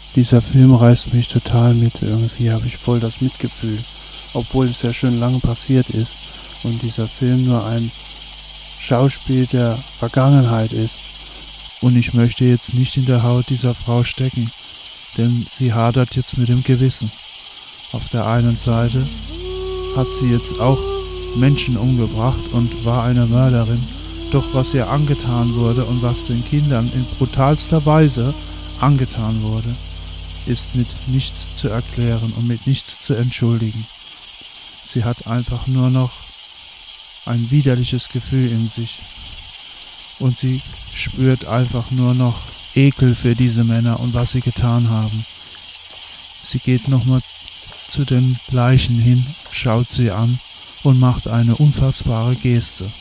Dieser Film reißt mich total mit. Irgendwie habe ich voll das Mitgefühl, obwohl es ja schon lange passiert ist und dieser Film nur ein Schauspiel der Vergangenheit ist. Und ich möchte jetzt nicht in der Haut dieser Frau stecken, denn sie hadert jetzt mit dem Gewissen. Auf der einen Seite hat sie jetzt auch Menschen umgebracht und war eine Mörderin, doch was ihr angetan wurde und was den Kindern in brutalster Weise angetan wurde, ist mit nichts zu erklären und mit nichts zu entschuldigen. Sie hat einfach nur noch ein widerliches Gefühl in sich und sie spürt einfach nur noch Ekel für diese Männer und was sie getan haben. Sie geht nochmal zu den Leichen hin, schaut sie an und macht eine unfassbare Geste.